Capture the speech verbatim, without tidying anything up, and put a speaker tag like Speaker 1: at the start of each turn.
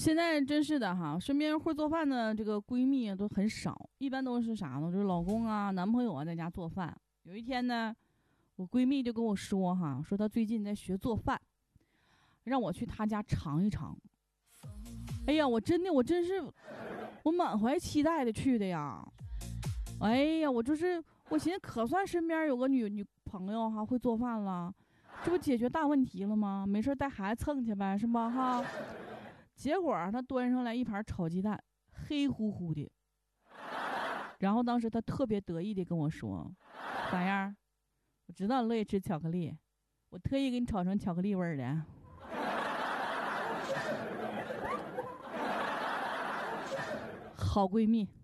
Speaker 1: 现在真是的哈，身边会做饭的这个闺蜜都很少，一般都是啥呢？就是老公啊、男朋友啊在家做饭。有一天呢，我闺蜜就跟我说哈，说她最近在学做饭，让我去她家尝一尝。哎呀，我真的，我真是，我满怀期待的去的呀。哎呀，我就是我寻思，可算身边有个女女朋友哈会做饭了，这不解决大问题了吗？没事带孩子蹭去呗，是吧哈？结果他端上来一盘炒鸡蛋，黑乎乎的。然后当时他特别得意的跟我说：“咋样？我知道你乐意吃巧克力，我特意给你炒成巧克力味儿的。”好闺蜜。